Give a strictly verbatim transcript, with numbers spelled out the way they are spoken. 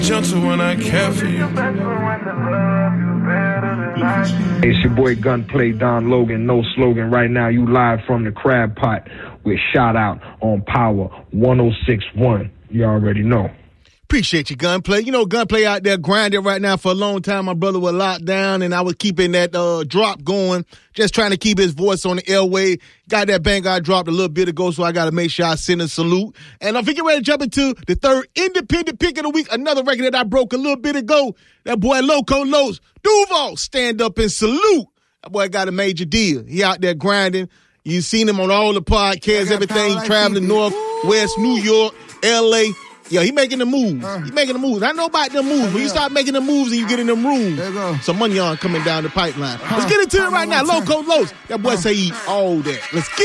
Gentle when I care for you. Hey, it's your boy Gunplay Don Logan. No slogan right now. You live from the Crab Pot with Shout Out on Power one oh six point one. You already know. Appreciate you, Gunplay. You know, Gunplay out there grinding right now for a long time. My brother was locked down, and I was keeping that uh, drop going, just trying to keep his voice on the airway. Got that bang I dropped a little bit ago, so I got to make sure I send a salute. And I'm getting ready to jump into the third independent pick of the week, another record that I broke a little bit ago. That boy Loco Los Duval, stand up and salute. That boy got a major deal. He out there grinding. You've seen him on all the podcasts, everything, like traveling north, west, New York, L A. Yo, he making the moves. Uh, he making the moves. I know about them moves. When you start making the moves and you get in them rooms, some money on coming down the pipeline. Let's get into it right now. Loco Los. That boy say he all that. Let's get